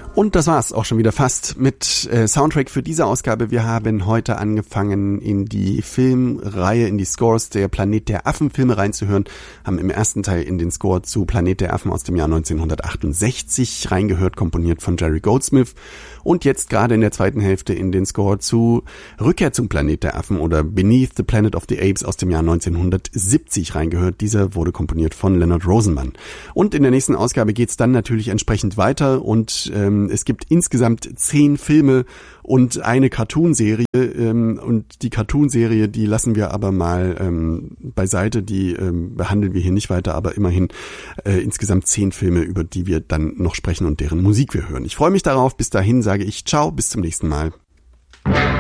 Und das war's auch schon wieder fast mit Soundtrack für diese Ausgabe. Wir haben heute angefangen, in die Filmreihe, in die Scores der Planet der Affen Filme reinzuhören, haben im ersten Teil in den Score zu Planet der Affen aus dem Jahr 1968 reingehört, komponiert von Jerry Goldsmith, und jetzt gerade in der zweiten Hälfte in den Score zu Rückkehr zum Planet der Affen oder Beneath the Planet of the Apes aus dem Jahr 1970 reingehört. Dieser wurde komponiert von Leonard Rosenman. Und in der nächsten Ausgabe geht's dann natürlich entsprechend weiter, und es gibt insgesamt 10 Filme und eine Cartoonserie, und die Cartoonserie, die lassen wir aber mal beiseite, die behandeln wir hier nicht weiter, aber immerhin insgesamt 10 Filme, über die wir dann noch sprechen und deren Musik wir hören. Ich freue mich darauf. Bis dahin sage ich ciao, bis zum nächsten Mal.